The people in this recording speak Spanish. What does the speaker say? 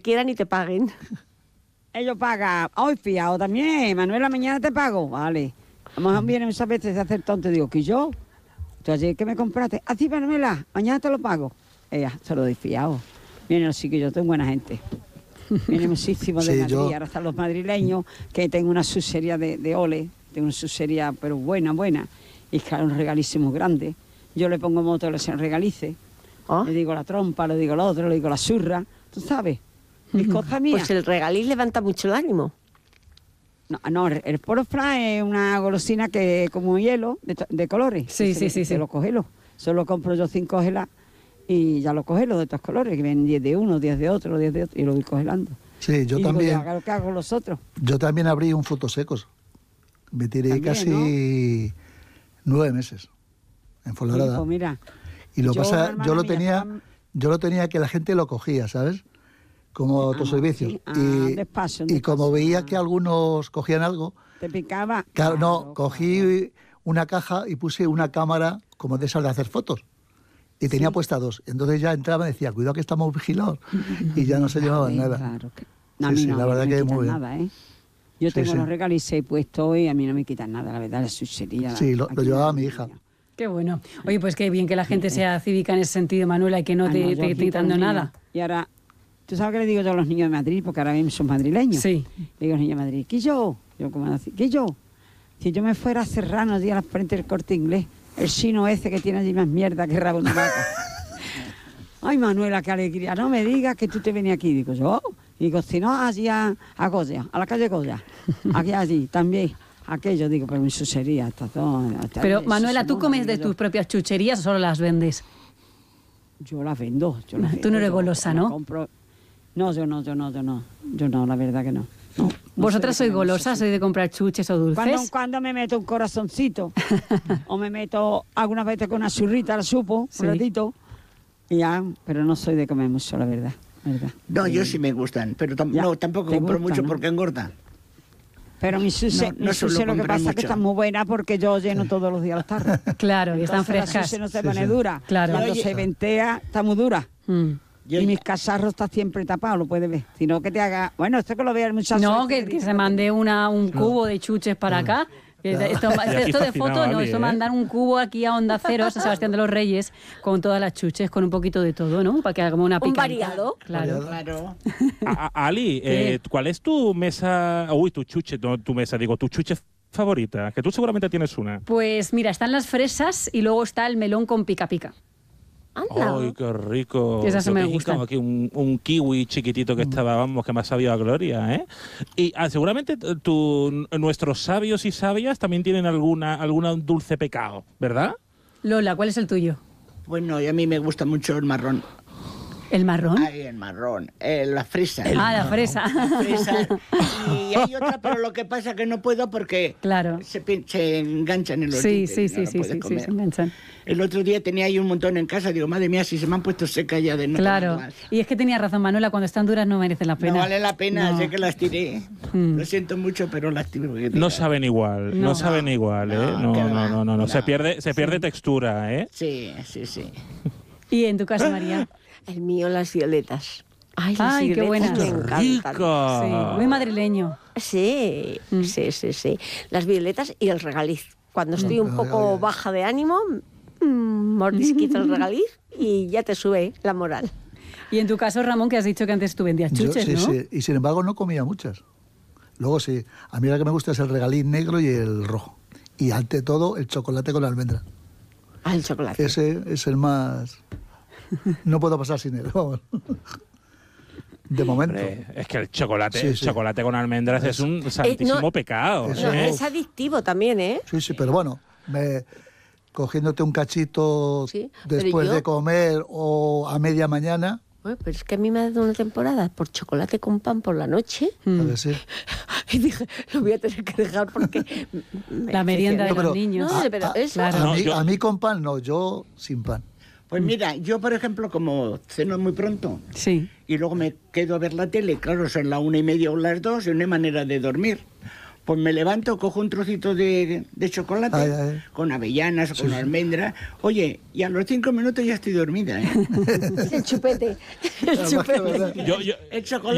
quieran y te paguen. Ellos pagan. Hoy fiado también. Manuela, mañana te pago. Vale. A lo mejor vienen muchas veces a hacer tonto. Digo, ¿que yo? ¿Tú ayer qué me compraste? Así, Manuela, mañana te lo pago. Ella, se lo doy fiado. Vienen los chiquillos, tengo buena gente. Vienen muchísimos de Madrid. Ahora están los madrileños, que tengo una sucería de ole. Tengo una sucería, pero buena. Y claro, un regalísimo grande. Yo le pongo moto, le regalice. Le digo la trompa, le digo lo otro, le digo la surra. ¿Tú sabes? Mis cosas mías. Pues el regaliz levanta mucho el ánimo. No, el porofra es una golosina que como hielo, de colores. Sí. Se lo cogelo. Solo compro yo 5 gelas y ya lo cogelo de estos colores, que vienen 10 de uno, 10 de otro, 10 de otro, y lo voy congelando. Sí, yo también. Digo, ¿qué hago los otros? Yo también abrí un frutos secos. Me tiré también, casi 9 meses en Fuenlabrada. Sí, pues mira, y lo pasa, yo lo tenía que la gente lo cogía, ¿sabes? Como autoservicios. Sí. Despacio, y como veía que algunos cogían algo, ¿te picaba? Claro, no, cogí una caja y puse una cámara como de esas de hacer fotos. Y tenía puesta 2. Entonces ya entraba y decía, cuidado que estamos vigilados. Y ya no se llevaban nada. Claro. La verdad que muy bien. Nada, ¿eh? Yo tengo los regalices puestos y a mí no me quitan nada, la verdad, la sucería. Sí, lo llevaba mi hija. Qué bueno. Oye, pues qué bien que la gente sea cívica en ese sentido, Manuela, y que no te esté quitando nada. Y ahora, ¿tú sabes qué le digo yo a los niños de Madrid? Porque ahora mismo son madrileños. Sí. Le digo a los niños de Madrid, ¿qué yo? Yo como así, ¿qué yo? Si yo me fuera a Serrano allí a la frente del Corte Inglés, el chino ese que tiene allí más mierda que rabo de vaca. Ay, Manuela, qué alegría. No me digas que tú te venías aquí. Digo, yo. Digo, si no, allí a Goya, a la calle Goya. Aquí, allí, también. Aquello, digo, pero mi chuchería. Pero, Manuela, ¿tú comes de tus propias chucherías o solo las vendes? Yo las vendo. Tú no eres golosa, ¿no? No, yo no, la verdad que no. ¿Vosotras sois golosas? ¿Sois de comprar chuches o dulces? Cuando me meto un corazoncito, o me meto algunas veces con una churrita, la supo, un ratito, y ya, pero no soy de comer mucho, la verdad. No, yo sí me gustan, pero tampoco compro mucho porque engordan. Pero mi suce lo que pasa es que está muy buena porque yo lleno todos los días las tardes. Claro, y están frescas. La suce no se pone dura. Claro. Cuando se ventea, está muy dura. Y mis cacharros está siempre tapado, lo puedes ver. Sino que te haga... Bueno, esto que lo vea el muchacho. No, que se mande un cubo de chuches para acá. Esto de foto no, esto mandar un cubo aquí a Onda Cero, a San Sebastián de los Reyes, con todas las chuches, con un poquito de todo, ¿no? Para que hagamos una picadita. Un variado. Claro. Ali, ¿cuál es tu mesa, tu chuche favorita? Que tú seguramente tienes una. Pues mira, están las fresas y luego está el melón con pica pica. Anda. ¡Ay, qué rico! Esas me gustan. Aquí un kiwi chiquitito que estaba, vamos, que me ha sabido a gloria, ¿eh? Y seguramente nuestros sabios y sabias también tienen alguna dulce pecado, ¿verdad? Lola, ¿cuál es el tuyo? Bueno, y a mí me gusta mucho el marrón. ¿El marrón? Ay, el marrón, la fresa. La fresa. La fresa. Y hay otra, pero lo que pasa es que no puedo porque se enganchan en los dientes. Sí, se enganchan. El otro día tenía ahí un montón en casa, digo, madre mía, si se me han puesto secas ya de no. Claro, y es que tenía razón, Manuela, cuando están duras no merecen la pena. No vale la pena, sé que las tiré. Lo siento mucho, pero las tiré. No saben igual, no saben igual, ¿eh? No. Se pierde textura, ¿eh? Sí. ¿Y en tu caso, María? El mío, las violetas. Ay, qué buenas. Me encantan. Sí, muy madrileño. Sí. Las violetas y el regaliz. Cuando estoy un poco baja de ánimo, mordisquito el regaliz y ya te sube la moral. Y en tu caso, Ramón, que has dicho que antes tú vendías chuches, ¿no? Sí, y sin embargo no comía muchas. Luego sí, a mí lo que me gusta es el regaliz negro y el rojo. Y ante todo, el chocolate con almendra. El chocolate. Ese es el más... No puedo pasar sin él, vamos. De momento. Es que el chocolate con almendras es un santísimo pecado. Es adictivo también, ¿eh? Sí, pero bueno, cogiéndote un cachito después de comer o a media mañana... Pero es que a mí me ha dado una temporada por chocolate con pan por la noche. A ver, sí. Y dije, lo voy a tener que dejar porque... La merienda de los niños. No, pero eso... Claro. A mí con pan no, yo sin pan. Pues mira, yo por ejemplo, como ceno muy pronto y luego me quedo a ver la tele, claro, son las 1:30 o las 2 y no hay manera de dormir. Pues me levanto, cojo un trocito de chocolate con avellanas o con almendras. Oye, y a los 5 minutos ya estoy dormida, ¿eh? El chupete. El chocolate.